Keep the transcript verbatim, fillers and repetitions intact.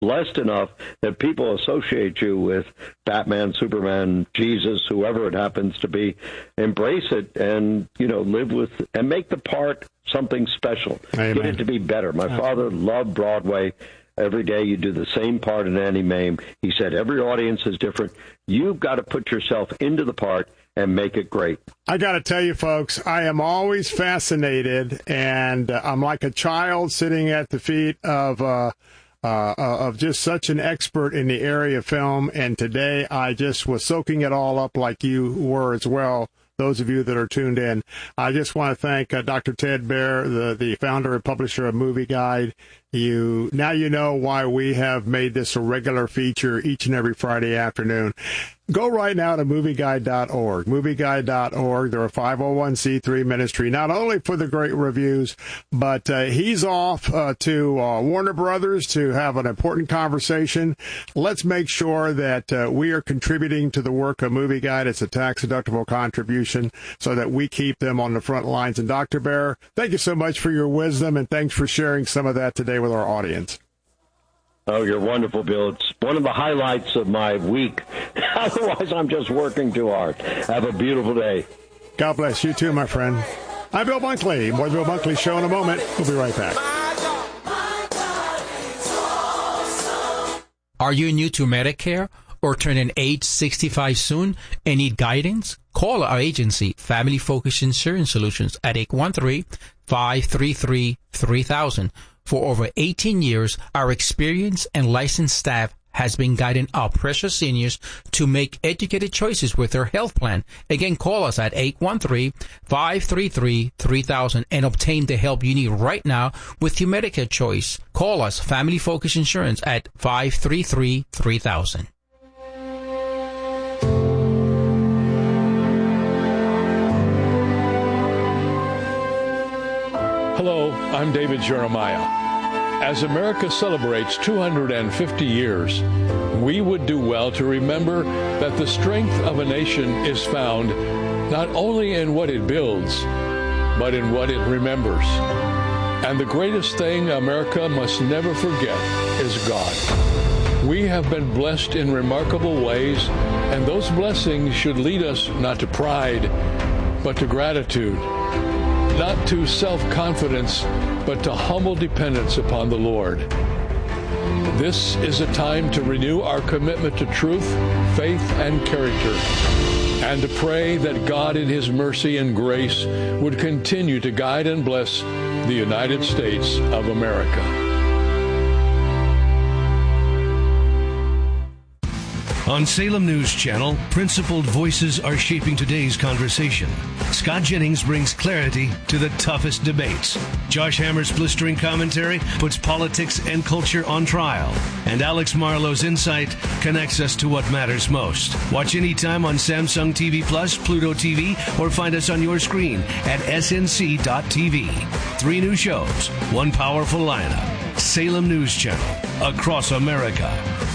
blessed enough that people associate you with Batman, Superman, Jesus, whoever it happens to be. Embrace it and, you know, live with and make the part something special. Amen. Get it to be better. My father loved Broadway. Every day you do the same part in Annie Mame. He said every audience is different. You've got to put yourself into the part and make it great. I got to tell you, folks, I am always fascinated, and uh, I'm like a child sitting at the feet of uh, uh, of just such an expert in the area of film. And today I just was soaking it all up like you were as well. Those of you that are tuned in, I just want to thank uh, Doctor Ted Baehr, the, the founder and publisher of Movie Guide. You now you know why we have made this a regular feature each and every Friday afternoon. Go right now to movie guide dot org. movie guide dot org. They're a five oh one c three ministry, not only for the great reviews, but uh, he's off uh, to uh, Warner Brothers to have an important conversation. Let's make sure that uh, we are contributing to the work of Movie Guide. It's a tax-deductible contribution so that we keep them on the front lines. And Doctor Baehr, thank you so much for your wisdom, and thanks for sharing some of that today with our audience. Oh, you're wonderful, Bill. It's one of the highlights of my week. Otherwise, I'm just working too hard. Have a beautiful day. God bless you too, my friend. I'm Bill Bunkley. More Bill Bunkley Show in a moment. We'll be right back. Are you new to Medicare or turning age sixty-five soon and need guidance? Call our agency, Family Focus Insurance Solutions, at eight one three, five three three, three thousand. For over eighteen years, our experienced and licensed staff has been guiding our precious seniors to make educated choices with their health plan. Again, call us at eight one three, five three three, three thousand and obtain the help you need right now with your Medicare choice. Call us, Family Focus Insurance, at five three three, three thousand. Hello, I'm David Jeremiah. As America celebrates two hundred fifty years, we would do well to remember that the strength of a nation is found not only in what it builds, but in what it remembers. And the greatest thing America must never forget is God. We have been blessed in remarkable ways, and those blessings should lead us not to pride, but to gratitude. Not to self-confidence, but to humble dependence upon the Lord. This is a time to renew our commitment to truth, faith, and character, and to pray that God in His mercy and grace would continue to guide and bless the United States of America. On Salem News Channel, principled voices are shaping today's conversation. Scott Jennings brings clarity to the toughest debates. Josh Hammer's blistering commentary puts politics and culture on trial. And Alex Marlowe's insight connects us to what matters most. Watch anytime on Samsung T V Plus, Pluto T V, or find us on your screen at S N C dot T V. Three new shows, one powerful lineup. Salem News Channel, across America.